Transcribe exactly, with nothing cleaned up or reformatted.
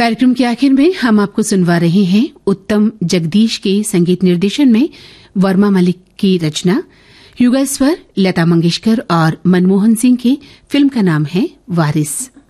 कार्यक्रम के आखिर में हम आपको सुनवा रहे हैं उत्तम जगदीश के संगीत निर्देशन में वर्मा मलिक की रचना, युगल स्वर लता मंगेशकर और मनमोहन सिंह की। फिल्म का नाम है वारिस।